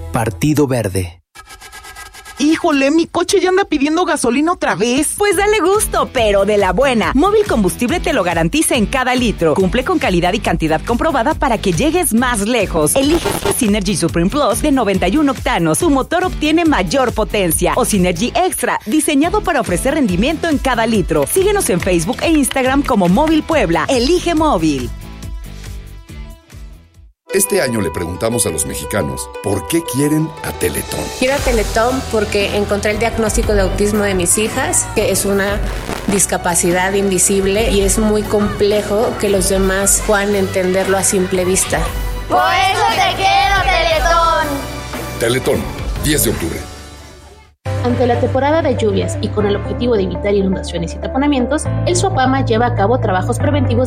Partido Verde. Híjole, mi coche ya anda pidiendo gasolina otra vez. Pues dale gusto, pero de la buena. Móvil Combustible te lo garantiza en cada litro. Cumple con calidad y cantidad comprobada para que llegues más lejos. Elige Synergy Supreme Plus de 91 octanos. Su motor obtiene mayor potencia. O Synergy Extra, diseñado para ofrecer rendimiento en cada litro. Síguenos en Facebook e Instagram como Móvil Puebla. Elige Móvil. Este año le preguntamos a los mexicanos por qué quieren a Teletón. Quiero a Teletón porque encontré el diagnóstico de autismo de mis hijas, que es una discapacidad invisible y es muy complejo que los demás puedan entenderlo a simple vista. ¡Por eso te quiero, Teletón! Teletón, 10 de octubre. Ante la temporada de lluvias y con el objetivo de evitar inundaciones y taponamientos, el SOPAMA lleva a cabo trabajos preventivos